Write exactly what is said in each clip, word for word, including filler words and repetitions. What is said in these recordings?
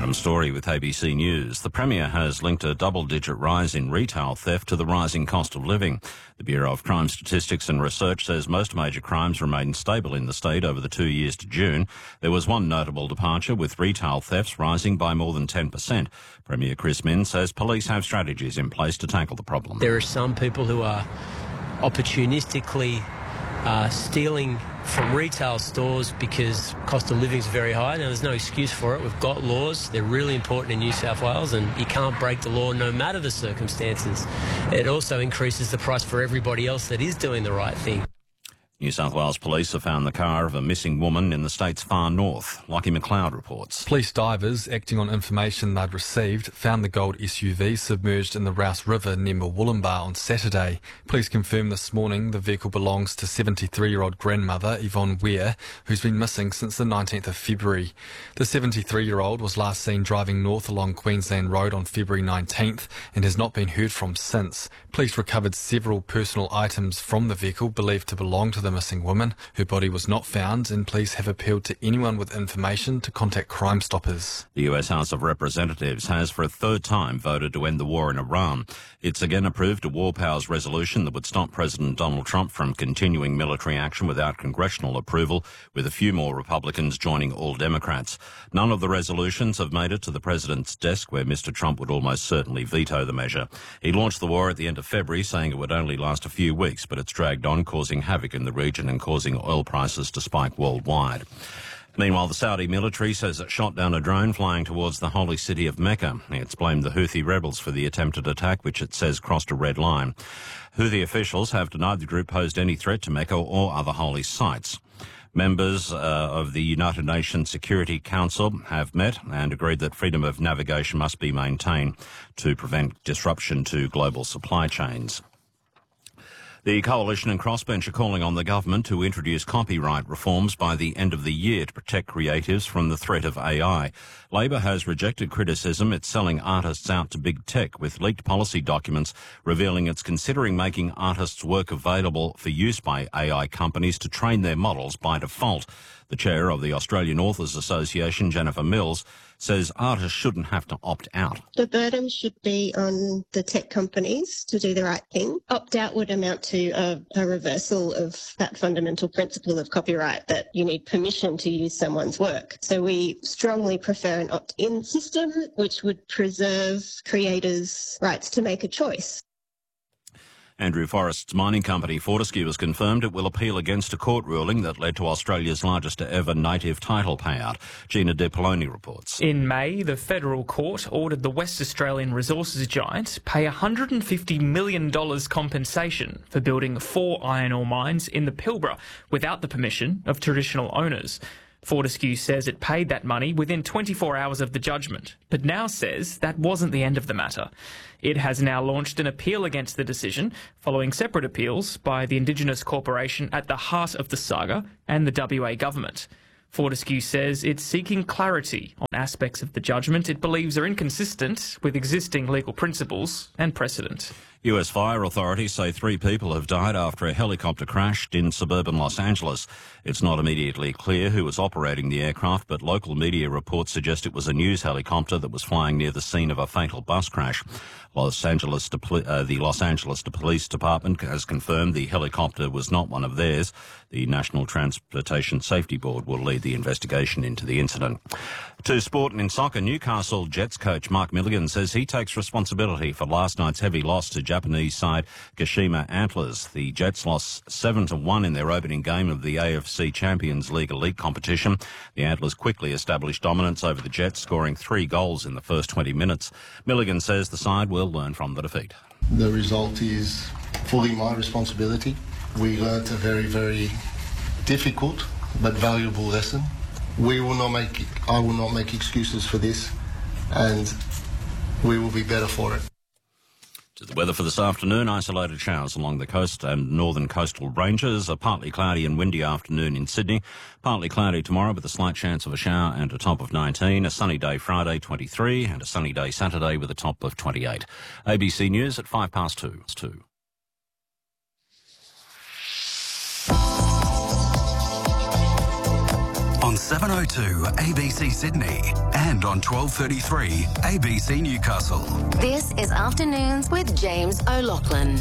Adam Story with A B C News. The Premier has linked a double-digit rise in retail theft to the rising cost of living. The Bureau of Crime Statistics and Research says most major crimes remained stable in the state over the two years to June. There was one notable departure, with retail thefts rising by more than ten percent. Premier Chris Minns says police have strategies in place to tackle the problem. There are some people who are opportunistically uh, stealing from retail stores because cost of living is very high. Now, there's no excuse for it. We've got laws. They're really important in New South Wales, and you can't break the law no matter the circumstances. It also increases the price for everybody else that is doing the right thing. New South Wales Police have found the car of a missing woman in the state's far north. Lockie McLeod reports. Police divers, acting on information they'd received, found the gold S U V submerged in the Rouse River near Murwillumbah on Saturday. Police confirmed this morning the vehicle belongs to seventy-three-year-old grandmother Yvonne Ware, who's been missing since the nineteenth of February. The seventy-three-year-old was last seen driving north along Queensland Road on February nineteenth and has not been heard from since. Police recovered several personal items from the vehicle believed to belong to the missing woman. Her body was not found, and police have appealed to anyone with information to contact Crime Stoppers. The U S House of Representatives has for a third time voted to end the war in Iran. It's again approved a war powers resolution that would stop President Donald Trump from continuing military action without congressional approval, with a few more Republicans joining all Democrats. None of the resolutions have made it to the president's desk, where Mister Trump would almost certainly veto the measure. He launched the war at the end of February, saying it would only last a few weeks, but it's dragged on, causing havoc in the region and causing oil prices to spike worldwide. Meanwhile, the Saudi military says it shot down a drone flying towards the holy city of Mecca. It's blamed the Houthi rebels for the attempted attack, which it says crossed a red line. Houthi officials have denied the group posed any threat to Mecca or other holy sites. Members uh, of the United Nations Security Council have met and agreed that freedom of navigation must be maintained to prevent disruption to global supply chains. The Coalition and Crossbench are calling on the government to introduce copyright reforms by the end of the year to protect creatives from the threat of A I. Labor has rejected criticism it's selling artists out to big tech, with leaked policy documents revealing it's considering making artists' work available for use by A I companies to train their models by default. The chair of the Australian Authors Association, Jennifer Mills, says artists shouldn't have to opt out. The burden should be on the tech companies to do the right thing. Opt-out would amount to a, a reversal of that fundamental principle of copyright, that you need permission to use someone's work. So we strongly prefer an opt-in system, which would preserve creators' rights to make a choice. Andrew Forrest's mining company Fortescue has confirmed it will appeal against a court ruling that led to Australia's largest ever native title payout. Gina De Poloni reports. In May, the federal court ordered the West Australian resources giant pay one hundred fifty million dollars compensation for building four iron ore mines in the Pilbara without the permission of traditional owners. Fortescue says it paid that money within twenty-four hours of the judgment, but now says that wasn't the end of the matter. It has now launched an appeal against the decision, following separate appeals by the Indigenous corporation at the heart of the saga and the W A government. Fortescue says it's seeking clarity on aspects of the judgment it believes are inconsistent with existing legal principles and precedent. U S fire authorities say three people have died after a helicopter crashed in suburban Los Angeles. It's not immediately clear who was operating the aircraft, but local media reports suggest it was a news helicopter that was flying near the scene of a fatal bus crash. Los Angeles, uh, the Los Angeles Police Department has confirmed the helicopter was not one of theirs. The National Transportation Safety Board will lead the investigation into the incident. To sport and in soccer, Newcastle Jets coach Mark Milligan says he takes responsibility for last night's heavy loss to Japanese side Kashima Antlers. The Jets lost seven to one in their opening game of the A F C Champions League elite competition. The Antlers quickly established dominance over the Jets, scoring three goals in the first twenty minutes. Milligan says the side will learn from the defeat. The result is fully my responsibility. We learnt a very, very difficult but valuable lesson. We will not make, I will not make excuses for this, and we will be better for it. To the weather for this afternoon, isolated showers along the coast and northern coastal ranges. A partly cloudy and windy afternoon in Sydney. Partly cloudy tomorrow with a slight chance of a shower and a top of nineteen. A sunny day Friday, twenty-three, and a sunny day Saturday with a top of twenty-eight. A B C News at five past two. It's two. On seven oh two A B C Sydney and on twelve thirty-three A B C Newcastle. This is Afternoons with James O'Loughlin.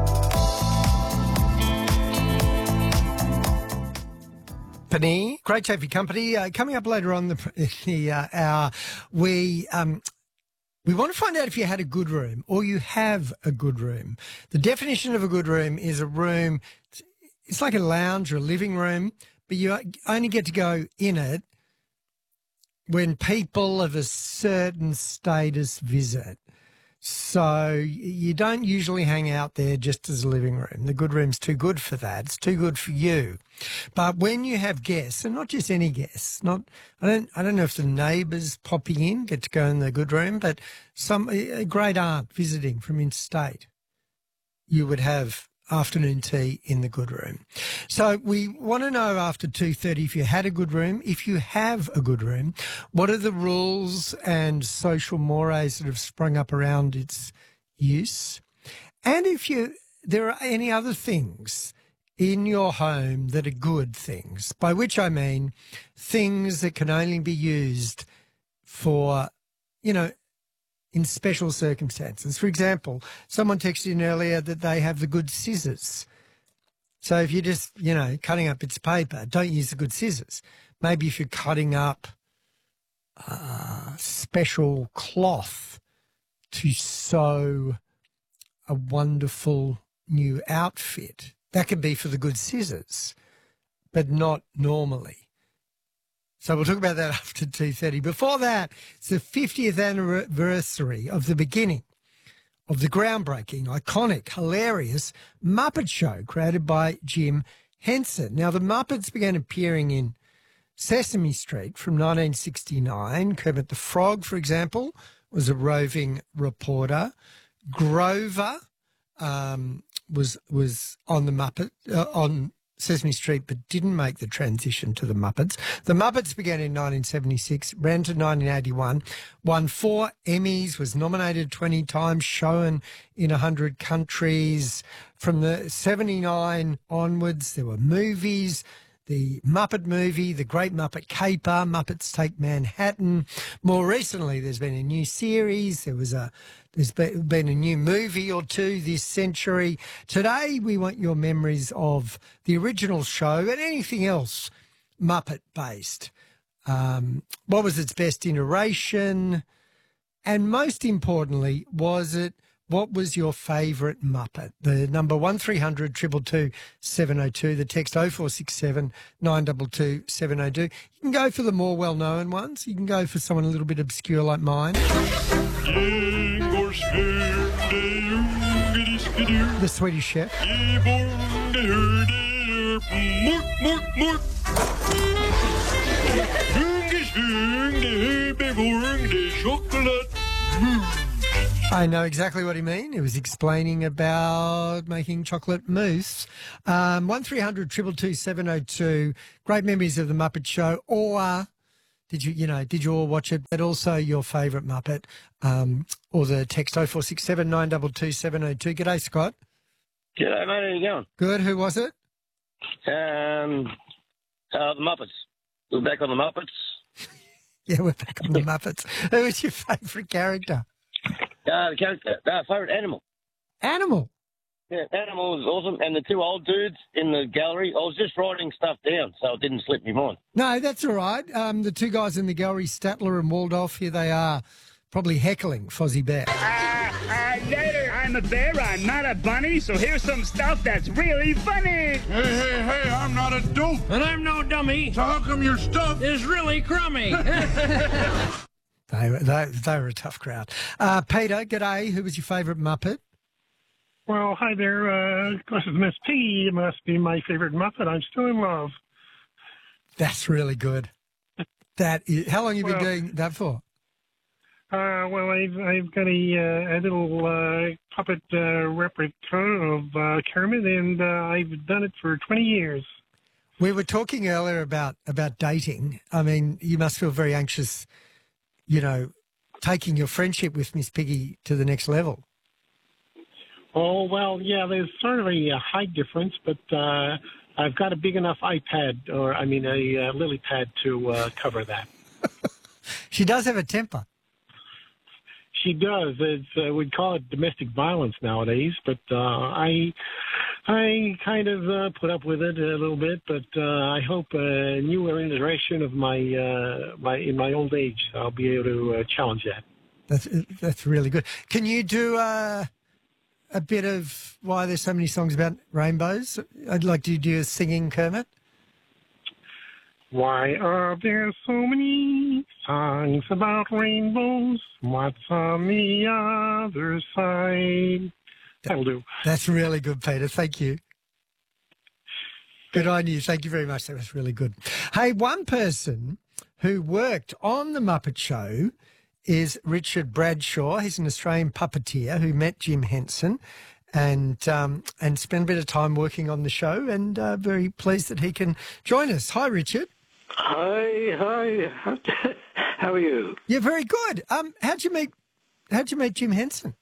Company, great to have your company. Uh, coming up later on the, the uh, hour, we um, we want to find out if you had a good room or you have a good room. The definition of a good room is a room, it's like a lounge or a living room, but you only get to go in it when people of a certain status visit. So you don't usually hang out there just as a living room. The good room's too good for that. It's too good for you. But when you have guests, and not just any guests, not I don't I don't know if the neighbours popping in get to go in the good room, but some a great aunt visiting from interstate, you would have afternoon tea in the good room. So we want to know after two thirty if you had a good room, if you have a good room, what are the rules and social mores that have sprung up around its use? And if you there are any other things in your home that are good things, by which I mean things that can only be used for, you know, in special circumstances. For example, someone texted in earlier that they have the good scissors. So if you're just, you know, cutting up bits of paper, don't use the good scissors. Maybe if you're cutting up uh, special cloth to sew a wonderful new outfit, that could be for the good scissors, but not normally. So we'll talk about that after two thirty. Before that, it's the fiftieth anniversary of the beginning of the groundbreaking, iconic, hilarious Muppet Show created by Jim Henson. Now, the Muppets began appearing in Sesame Street from nineteen sixty-nine. Kermit the Frog, for example, was a roving reporter. Grover um, was was on the Muppet uh, on. Sesame Street, but didn't make the transition to the Muppets. The Muppets began in nineteen seventy-six, ran to nineteen eighty-one, won four Emmys, was nominated twenty times, shown in one hundred countries. From the seventy-nine onwards, there were movies, the Muppet Movie, The Great Muppet Caper, Muppets Take Manhattan. More recently, there's been a new series. There was a There's been a new movie or two this century. Today, we want your memories of the original show and anything else Muppet-based. Um, what was its best iteration? And most importantly, was it, what was your favourite Muppet? The number one three hundred two two two seven oh two, the text oh four six seven nine two two seven oh two. You can go for the more well-known ones. You can go for someone a little bit obscure like mine. The Swedish Chef. I know exactly what he mean. He was explaining about making chocolate mousse. Um, one three hundred two two two seven oh two. Great memories of the Muppet Show. Or did you, you know, did you all watch it? But also your favourite Muppet. Um, or the text oh four six seven nine two two seven oh two. G'day, Scott. G'day, mate. How you going? Good. Who was it? Um, uh, the Muppets. We're back on the Muppets. Yeah, we're back on the Muppets. Who was your favourite character? Uh, the character, uh, favourite animal. Animal? Yeah, animal was awesome. And the two old dudes in the gallery, I was just writing stuff down so it didn't slip my mind. No, that's all right. Um, the two guys in the gallery, Statler and Waldorf, here they are, probably heckling Fozzie Bear. Uh, uh, later, I'm a bear, I'm not a bunny, so here's some stuff that's really funny. Hey, hey, hey, I'm not a dope. And I'm no dummy. So how come your stuff is really crummy? They were, they, they were a tough crowd. Uh, Peter, g'day. Who was your favourite Muppet? Well, hi there. Uh, this is Miss P. It must be my favourite Muppet. I'm still in love. That's really good. That is, how long have you well, been doing that for? Uh, well, I've, I've got a, uh, a little uh, puppet uh, replica of uh, Kermit, and uh, I've done it for twenty years. We were talking earlier about, about dating. I mean, you must feel very anxious, you know, taking your friendship with Miss Piggy to the next level. Oh, well, yeah, there's sort of a, a height difference, but uh, uh, I've got a big enough iPad, or I mean a uh, lily pad to uh, cover that. She does have a temper. She does. It's, uh, we'd call it domestic violence nowadays, but uh, I I kind of uh, put up with it a little bit. But uh, I hope a newer iteration of my uh, my in my old age, I'll be able to uh, challenge that. That's that's really good. Can you do uh, a bit of why there's so many songs about rainbows? I'd like to do a singing Kermit. Why are there so many songs about rainbows? What's on the other side? That'll do. That's really good, Peter. Thank you. Good on you. Thank you very much. That was really good. Hey, one person who worked on The Muppet Show is Richard Bradshaw. He's an Australian puppeteer who met Jim Henson and um, and spent a bit of time working on the show, and uh, very pleased that he can join us. Hi, Richard. Hi, hi. How are you? Yeah, very good. Um, how'd you meet? How'd you meet Jim Henson?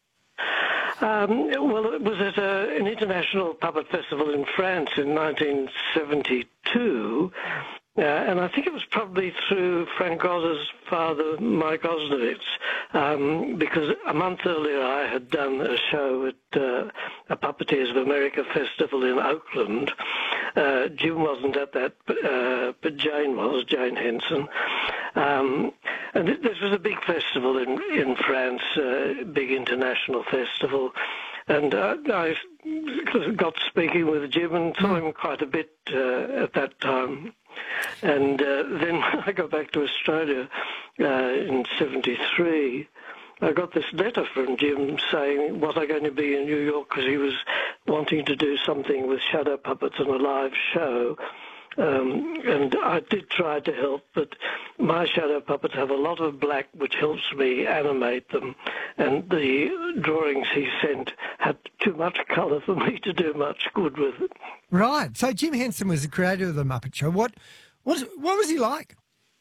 Um, well, it was at a, an international puppet festival in France in nineteen seventy-two, uh, and I think it was probably through Frank Oz's father, Mike Osnowitz, um, because a month earlier I had done a show at uh, a Puppeteers of America festival in Oakland. Uh, Jim wasn't at that, uh, but Jane was, Jane Henson. Um, and this was a big festival in, in France, a uh, big international festival. And uh, I got speaking with Jim and saw him quite a bit uh, at that time. And uh, then when I got back to Australia uh, in seventy-three, I got this letter from Jim saying, was I going to be in New York, because he was wanting to do something with shadow puppets and a live show. Um, and I did try to help, but my shadow puppets have a lot of black, which helps me animate them. And the drawings he sent had too much colour for me to do much good with it. Right. So Jim Henson was the creator of The Muppet Show. What, what, what was he like?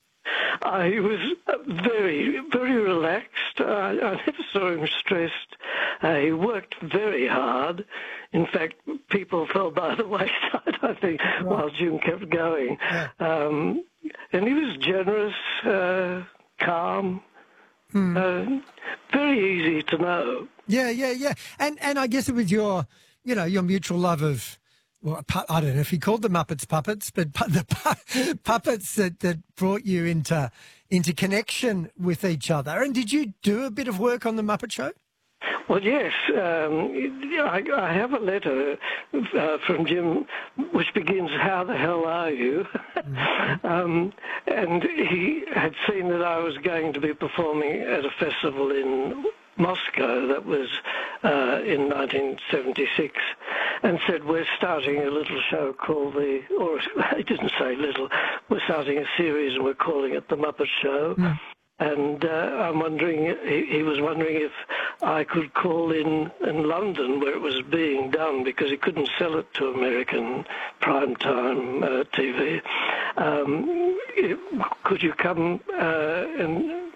Uh, he was very, very relaxed. Uh, I never saw him stressed. Uh, he worked very hard. In fact, people fell by the wayside, I think, right. while Jim kept going. Yeah. Um, and he was generous, uh, calm, hmm. uh, very easy to know. Yeah, yeah, yeah. And and I guess it was your, you know, your mutual love of, well, I don't know if he called the Muppets puppets, but the pu- puppets that, that brought you into into connection with each other. And did you do a bit of work on The Muppet Show? Well, yes. Um, I, I have a letter uh, from Jim which begins, "How the hell are you?" Mm-hmm. um, and he had seen that I was going to be performing at a festival in Moscow that was uh, in nineteen seventy-six, and said, we're starting a little show called the, or he didn't say little, we're starting a series and we're calling it The Muppet Show. Mm. And uh, I'm wondering, he, he was wondering if I could call in in London where it was being done, because he couldn't sell it to American primetime uh, T V. Um, it, could you come uh, and